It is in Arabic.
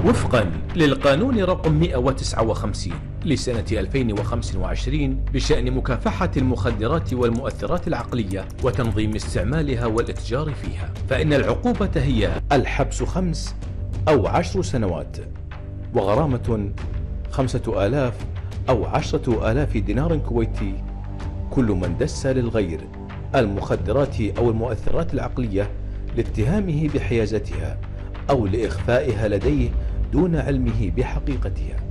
وفقا للقانون رقم 159 لسنة 2025 بشأن مكافحة المخدرات والمؤثرات العقلية وتنظيم استعمالها والإتجار فيها، فإن العقوبة هي الحبس 5 أو 10 سنوات وغرامة 5000 أو 10,000 دينار كويتي كل من دس للغير المخدرات أو المؤثرات العقلية لاتهامه بحيازتها أو لإخفائها لديه دون علمه بحقيقتها.